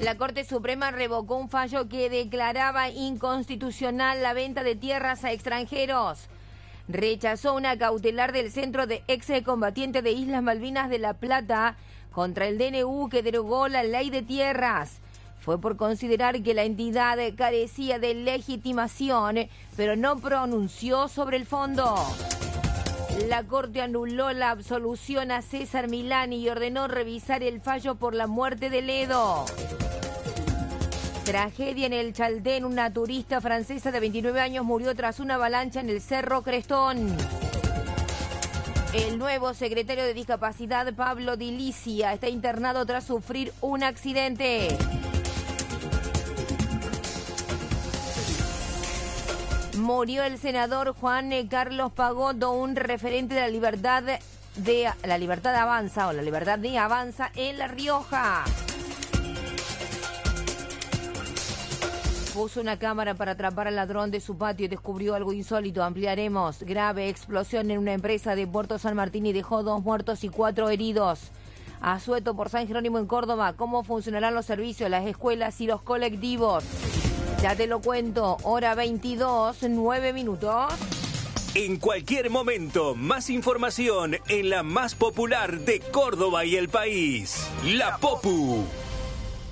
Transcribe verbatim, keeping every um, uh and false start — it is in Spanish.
La Corte Suprema revocó un fallo que declaraba inconstitucional la venta de tierras a extranjeros. Rechazó una cautelar del Centro de Excombatientes de Islas Malvinas de La Plata contra el D N U que derogó la ley de tierras. Fue por considerar que la entidad carecía de legitimación, pero no pronunció sobre el fondo. La Corte anuló la absolución a César Milani y ordenó revisar el fallo por la muerte de Ledo. Tragedia en el Chaltén. Una turista francesa de veintinueve años murió tras una avalancha en el Cerro Crestón. El nuevo secretario de Discapacidad, Pablo Di Licia, está internado tras sufrir un accidente. Murió el senador Juan Carlos Pagotto, un referente de la libertad de la libertad avanza o la libertad de avanza en La Rioja. Puso una cámara para atrapar al ladrón de su patio y descubrió algo insólito. Ampliaremos. Grave explosión en una empresa de Puerto San Martín y dejó dos muertos y cuatro heridos. Asueto por San Jerónimo en Córdoba. ¿Cómo funcionarán los servicios, las escuelas y los colectivos? Ya te lo cuento. Hora veintidós, nueve minutos. En cualquier momento, más información en la más popular de Córdoba y el país. La Popu.